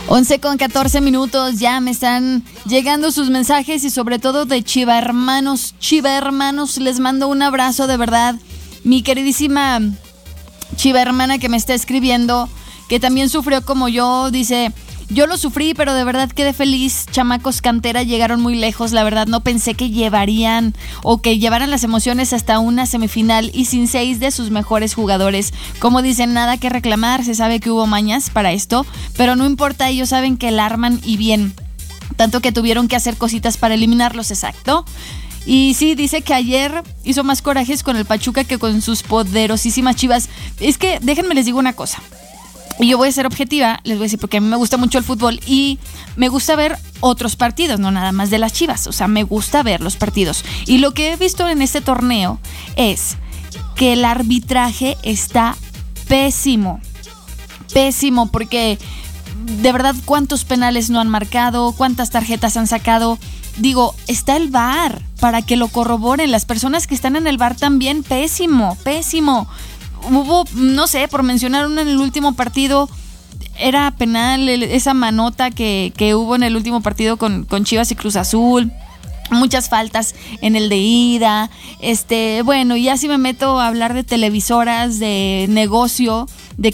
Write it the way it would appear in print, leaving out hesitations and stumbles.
11:14, ya me están llegando sus mensajes y sobre todo de Chiva Hermanos. Chiva Hermanos, les mando un abrazo de verdad. Mi queridísima Chiva hermana que me está escribiendo, que también sufrió como yo, dice: yo lo sufrí, pero de verdad quedé feliz. Chamacos cantera llegaron muy lejos. La verdad no pensé que llevaran las emociones hasta una semifinal y sin 6 de sus mejores jugadores. Como dicen, nada que reclamar. Se sabe que hubo mañas para esto, pero no importa, ellos saben que la arman y bien. Tanto que tuvieron que hacer cositas para eliminarlos, exacto. Y sí, dice que ayer hizo más corajes con el Pachuca que con sus poderosísimas Chivas. Es que déjenme les digo una cosa. Y yo voy a ser objetiva, les voy a decir, porque a mí me gusta mucho el fútbol y me gusta ver otros partidos, no nada más de las Chivas. O sea, me gusta ver los partidos. Y lo que he visto en este torneo es que el arbitraje está pésimo. Pésimo, porque de verdad, ¿cuántos penales no han marcado? ¿Cuántas tarjetas han sacado? Digo, está el VAR para que lo corroboren. Las personas que están en el VAR también, pésimo, pésimo. Hubo, no sé, por mencionar uno en el último partido, era penal esa manota que hubo en el último partido con Chivas y Cruz Azul. Muchas faltas en el de ida. Bueno, ya si me meto a hablar de televisoras, de negocio, de